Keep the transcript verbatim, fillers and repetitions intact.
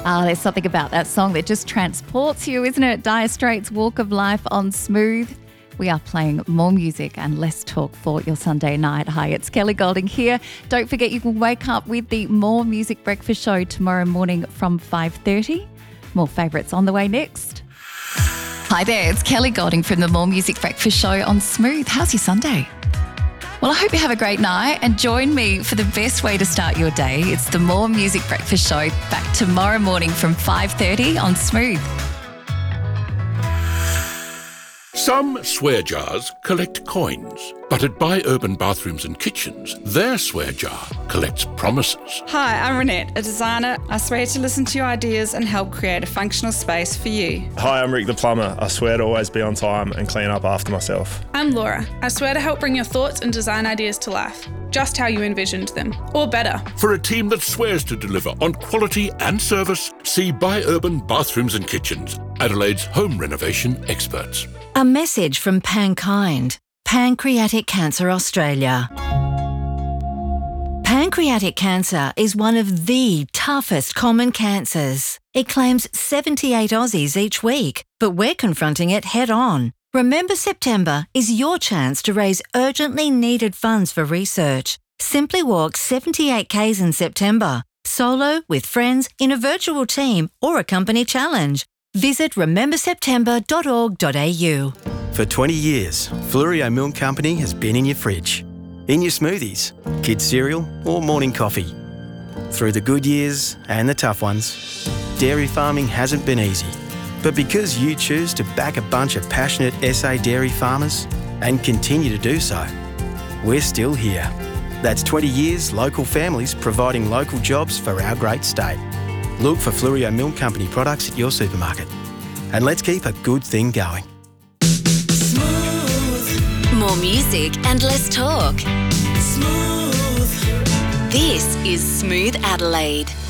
Ah, there's something about that song that just transports you, isn't it? Dire Straits, Walk of Life on Smooth. We are playing more music and less talk for your Sunday night. Hi, it's Kelly Golding here. Don't forget you can wake up with the More Music Breakfast Show tomorrow morning from five thirty. More favourites on the way next. Hi there, it's Kelly Golding from the More Music Breakfast Show on Smooth. How's your Sunday? Well, I hope you have a great night and join me for the best way to start your day. It's the More Music Breakfast Show back tomorrow morning from five thirty on Smooth. Some swear jars collect coins, but at Buy Urban Bathrooms and Kitchens, their swear jar collects promises. Hi, I'm Renette, a designer. I swear to listen to your ideas and help create a functional space for you. Hi, I'm Rick the plumber. I swear to always be on time and clean up after myself. I'm Laura. I swear to help bring your thoughts and design ideas to life, just how you envisioned them, or better. For a team that swears to deliver on quality and service, see Buy Urban Bathrooms and Kitchens, Adelaide's home renovation experts. A message from Pankind, Pancreatic Cancer Australia. Pancreatic cancer is one of the toughest common cancers. It claims seventy-eight Aussies each week, but we're confronting it head on. Remember September is your chance to raise urgently needed funds for research. Simply walk seventy-eight kays in September, solo, with friends, in a virtual team or a company challenge. Visit remember september dot org dot a u. For twenty years, Fluorio Milk Company has been in your fridge, in your smoothies, kids' cereal or morning coffee. Through the good years and the tough ones, dairy farming hasn't been easy. But because you choose to back a bunch of passionate S A dairy farmers and continue to do so, we're still here. That's twenty years local families providing local jobs for our great state. Look for Fluorio Milk Company products at your supermarket. And let's keep a good thing going. Smooth. More music and less talk. Smooth. This is Smooth Adelaide.